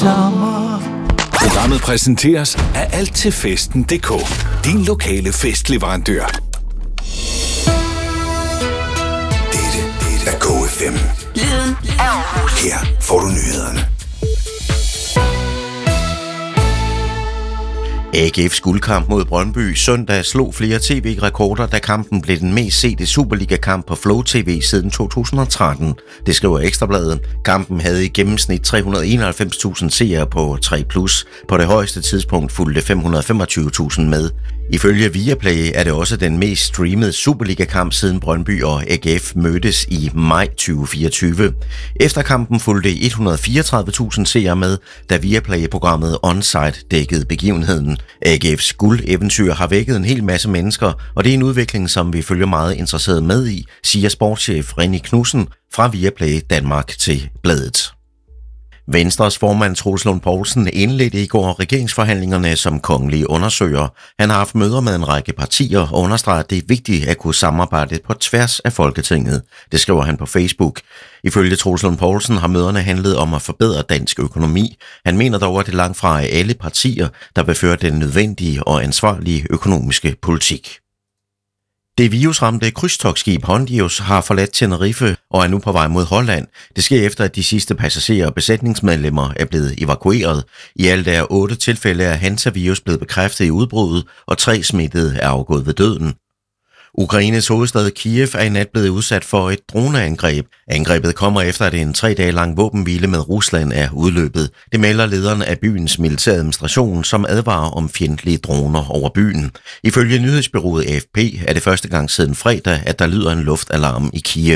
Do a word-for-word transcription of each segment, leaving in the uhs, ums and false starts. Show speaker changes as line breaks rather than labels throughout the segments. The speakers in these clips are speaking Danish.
Programmet præsenteres af alt til festen punktum d k. Din lokale festleverandør.
Dette, dette er K F M.
Lyden af Aarhus.
Her får du nyhederne.
A G F's guldkamp mod Brøndby søndag slog flere tv-rekorder, da kampen blev den mest sete Superliga-kamp på Flow T V siden to tusind og tretten. Det skriver Ekstrabladet. Kampen havde i gennemsnit tre hundrede og enoghalvfems tusind seere på tre plus. På det højeste tidspunkt fulgte fem hundrede og femogtyve tusind med. Ifølge Viaplay er det også den mest streamede Superliga-kamp siden Brøndby og A G F mødtes i maj tyve fireogtyve. Efter kampen fulgte et hundrede og fireogtredive tusind seere med, da Viaplay-programmet Onsite dækkede begivenheden. A G F's guldeventyr har vækket en hel masse mennesker, og det er en udvikling, som vi følger meget interesseret med i, siger sportschef René Knudsen fra Viaplay Danmark til bladet. Venstres formand Troels Lund Poulsen indledte i går regeringsforhandlingerne som kongelig undersøger. Han har haft møder med en række partier og understreger, at det er vigtigt at kunne samarbejde på tværs af Folketinget. Det skriver han på Facebook. Ifølge Troels Lund Poulsen har møderne handlet om at forbedre dansk økonomi. Han mener dog, at det langt fra er alle partier, der vil føre den nødvendige og ansvarlige økonomiske politik. Det virusramte krydstogtskib Hondius har forladt Tenerife og er nu på vej mod Holland. Det sker efter, at de sidste passagerer og besætningsmedlemmer er blevet evakueret. I alt er otte tilfælde af hantavirus blevet bekræftet i udbruddet, og tre smittede er afgået ved døden. Ukraines hovedstad Kiev er i nat blevet udsat for et droneangreb. Angrebet kommer efter, at en tre dage lang våbenhvile med Rusland er udløbet. Det melder lederen af byens militæradministration, som advarer om fjendtlige droner over byen. Ifølge nyhedsbureauet A F P er det første gang siden fredag, at der lyder en luftalarm i Kiev.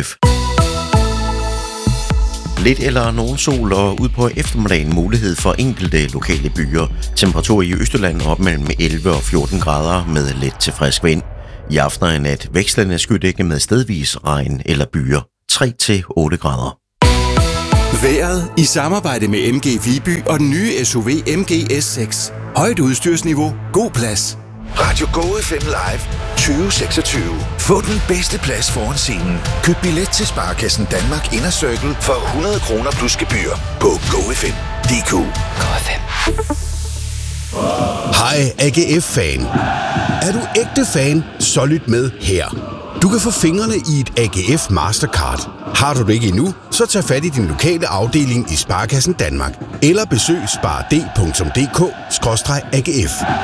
Lidt eller nogen sol og ud på eftermiddagen mulighed for enkelte lokale byer. Temperatur i Østjylland op mellem elleve og fjorten grader med let til frisk vind. I aften og i nat vekslende skydække med stedvis regn eller byer. tre til otte grader.
Vejret i samarbejde med M G Viby og den nye S U V M G S seks. Højt udstyrsniveau, god plads. Radio Go F M Live tyve seksogtyve. Få den bedste plads foran scenen. Køb billet til Sparekassen Danmark Inner Circle for hundrede kroner plus gebyr på go f m punktum d k.
K F M.
Hej A G F-fan. Er du ægte fan, så lyt med her. Du kan få fingrene i et A G F Mastercard. Har du det ikke endnu, så tag fat i din lokale afdeling i Sparekassen Danmark. Eller besøg spar d punktum d k skråstreg A G F.